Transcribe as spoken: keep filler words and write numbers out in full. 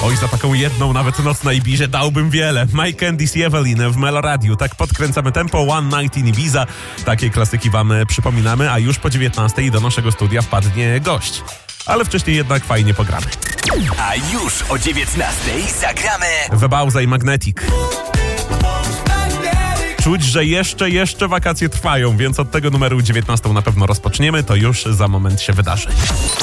Oj, za taką jedną, nawet noc na Ibizie dałbym wiele. Mike Candice i Evelyn w Meloradiu. Tak podkręcamy tempo. One Night in Ibiza. Takie klasyki wam przypominamy, a już po dziewiętnastej do naszego studia wpadnie gość. Ale wcześniej jednak fajnie pogramy. A już o dziewiętnastej zagramy Webauza i Magnetic. Czuć, że jeszcze, jeszcze wakacje trwają, więc od tego numeru dziewiętnastą na pewno rozpoczniemy. To już za moment się wydarzy.